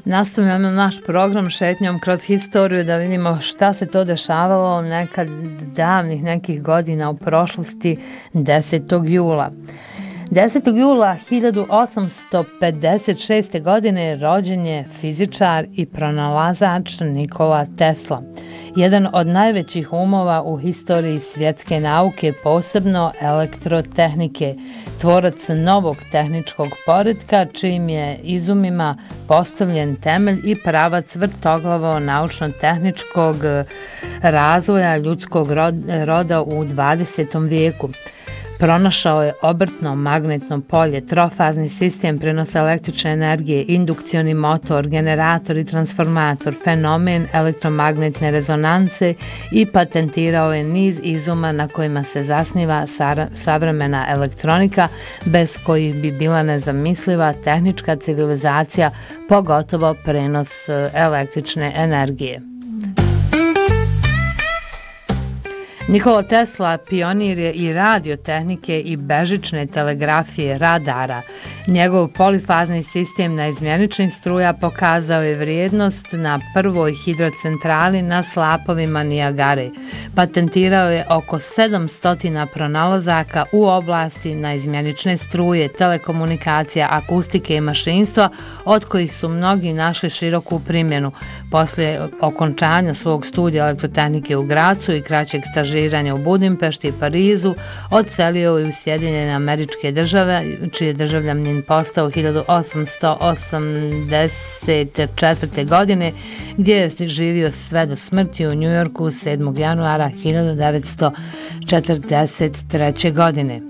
Nastavljamo naš program šetnjom kroz historiju da vidimo šta se to dešavalo nekad davnih nekih godina u prošlosti 10. jula. 10. jula 1856. godine rođen je fizičar i pronalazač Nikola Tesla, jedan od najvećih umova u historiji svjetske nauke, posebno elektrotehnike, tvorac novog tehničkog poretka, čijim je izumima postavljen temelj i pravac vrtoglavo naučno-tehničkog razvoja ljudskog roda u 20. vijeku. Pronašao je obrtno magnetno polje, trofazni sistem prenosa električne energije, indukcioni motor, generator i transformator, fenomen elektromagnetne rezonance i patentirao je niz izuma na kojima se zasniva savremena elektronika, bez kojih bi bila nezamisliva tehnička civilizacija, pogotovo prenos električne energije. Nikola Tesla pionir je i radiotehnike i bežične telegrafije radara. Njegov polifazni sistem naizmjeničnih struja pokazao je vrijednost na prvoj hidrocentrali na slapovima Nijagare. Patentirao je oko 700 pronalazaka u oblasti naizmjenične struje, telekomunikacija, akustike i mašinstva, od kojih su mnogi našli široku primjenu. Poslije okončanja svog studija elektrotehnike u Gracu i kraćeg stažiranja u Budimpešti i Parizu, odselio je u Sjedinjene Američke Države, čiji je državljanin postao 1884. godine, gdje je živio sve do smrti u Njujorku 7. januara 1943. godine.